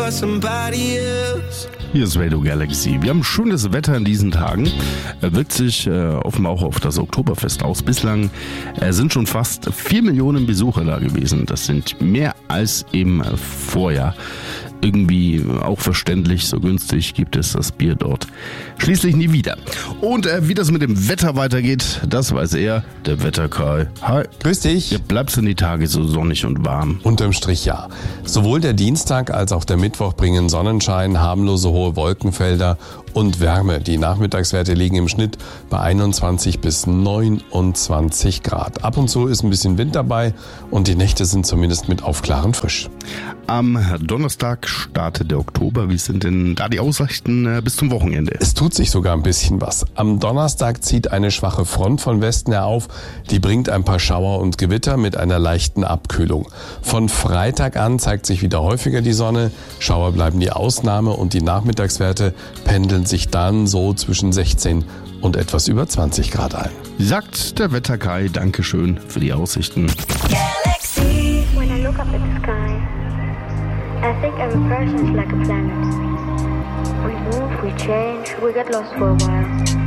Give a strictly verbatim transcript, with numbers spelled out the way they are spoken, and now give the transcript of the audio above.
by somebody else. Hier ist Radio Galaxy. Wir haben schönes Wetter in diesen Tagen. Er wirkt sich äh, offenbar auch auf das Oktoberfest aus. Bislang äh, sind schon fast vier Millionen Besucher da gewesen. Das sind mehr als im Vorjahr. Irgendwie auch verständlich, so günstig gibt es das Bier dort schließlich nie wieder. Und äh, wie das mit dem Wetter weitergeht, das weiß er, der Wetterkai. Hi. Grüß dich. Ja, bleibst du die Tage so sonnig und warm? Unterm Strich ja. Sowohl der Dienstag als auch der Mittwoch bringen Sonnenschein, harmlose hohe Wolkenfelder und Wärme. Die Nachmittagswerte liegen im Schnitt bei einundzwanzig bis neunundzwanzig Grad. Ab und zu ist ein bisschen Wind dabei und die Nächte sind zumindest mit Aufklaren frisch. Am Donnerstag startet der Oktober. Wie sind denn da die Aussichten äh, bis zum Wochenende? Es tut sich sogar ein bisschen was. Am Donnerstag zieht eine schwache Front von Westen her auf. Die bringt ein paar Schauer und Gewitter mit einer leichten Abkühlung. Von Freitag an zeigt sich wieder häufiger die Sonne. Schauer bleiben die Ausnahme und die Nachmittagswerte pendeln sich dann so zwischen sechzehn und etwas über zwanzig Grad ein. Sagt der Wetterkai. Dankeschön für die Aussichten. Galaxy. When I look up at the sky, I think every person is like a planet. We move, we change, we get lost for a while.